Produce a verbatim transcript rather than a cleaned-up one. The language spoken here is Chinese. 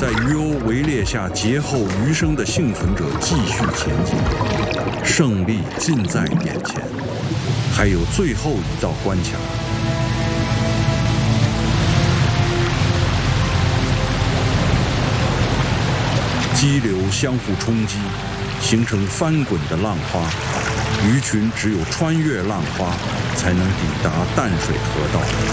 在鱼鸥围猎下劫后余生的幸存者继续前进，胜利近在眼前，还有最后一道关卡。激流相互冲击，形成翻滚的浪花，鱼群只有穿越浪花，才能抵达淡水河道。